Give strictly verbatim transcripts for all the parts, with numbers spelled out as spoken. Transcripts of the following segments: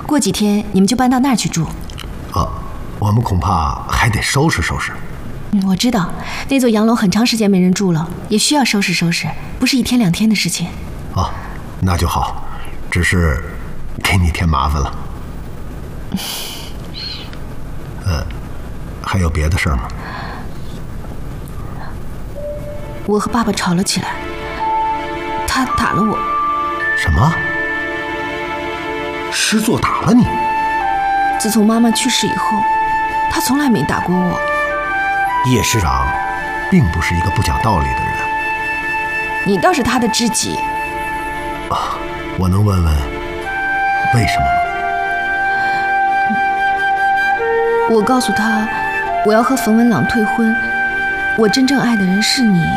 过几天你们就搬到那儿去住。 啊，我们恐怕还得收拾收拾。 嗯，我知道那座洋楼很长时间没人住了，也需要收拾收拾，不是一天两天的事情。 啊，那就好，只是给你添麻烦了。呃，还有别的事儿吗？ 我和爸爸吵了起来，他打了我。 什么？师座打了你？ 自从妈妈去世以后，他从来没打过我。 叶师长并不是一个不讲道理的人。 你倒是他的知己。 啊，我能问问为什么吗？ 我告诉他，我要和冯文朗退婚，我真正爱的人是你。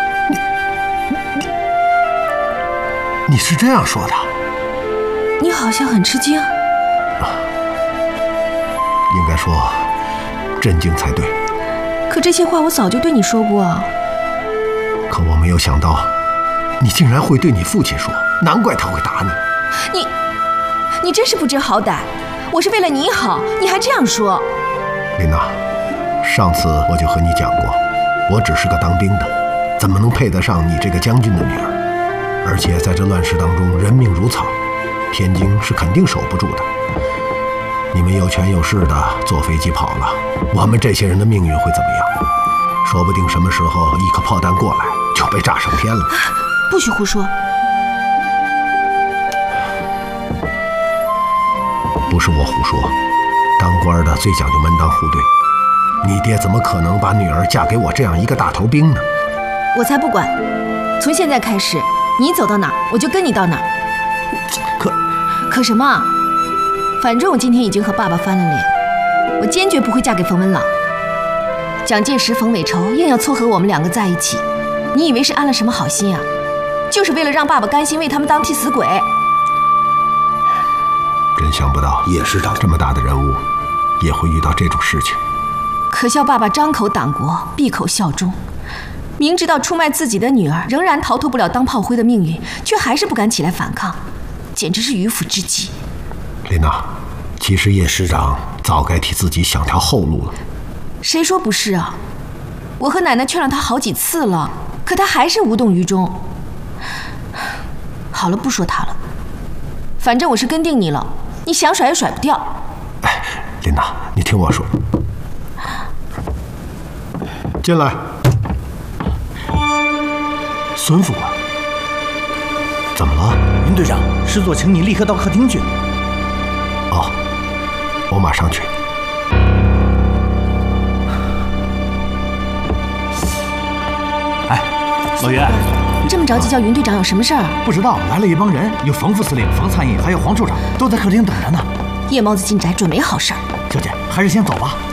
你是这样说的？ 你好像很吃惊。 啊，应该说震惊才对。 可这些话我早就对你说过。 可我没有想到，你竟然会对你父亲说，难怪他会打你。 你，你真是不知好歹！我是为了你好，你还这样说。 琳娜，上次我就和你讲过，我只是个当兵的，怎么能配得上你这个将军的女儿？而且在这乱世当中，人命如草，天津是肯定守不住的。你们有权有势的坐飞机跑了，我们这些人的命运会怎么样？说不定什么时候一颗炮弹过来就被炸上天了。 不许胡说！ 不是我胡说，当官的最讲究门当户对。你爹怎么可能把女儿嫁给我这样一个大头兵呢？ 我才不管！从现在开始，你走到哪儿，我就跟你到哪儿。 可可什么？反正我今天已经和爸爸翻了脸，我坚决不会嫁给冯文朗。蒋介石、冯伟筹硬要撮合我们两个在一起，你以为是安了什么好心啊？就是为了让爸爸甘心为他们当替死鬼。 真想不到叶师长这么大的人物，也会遇到这种事情。 可笑爸爸张口党国，闭口效忠，明知道出卖自己的女儿仍然逃脱不了当炮灰的命运，却还是不敢起来反抗，简直是迂腐至极。 琳娜，其实叶师长早该替自己想条后路了。 谁说不是啊？我和奶奶劝了他好几次了，可他还是无动于衷。好了，不说他了，反正我是跟定你了，你想甩也甩不掉。 哎，琳娜，你听我说。进来。 孙副官， 怎么了？ 云队长，师座请你立刻到客厅去。 哦，我马上去。 哎，老袁， 这么着急叫云队长有什么事儿？ 不知道，来了一帮人，有冯副司令、冯参议，还有黄处长，都在客厅等着呢。 夜猫子进宅准没好事儿。 小姐，还是先走吧。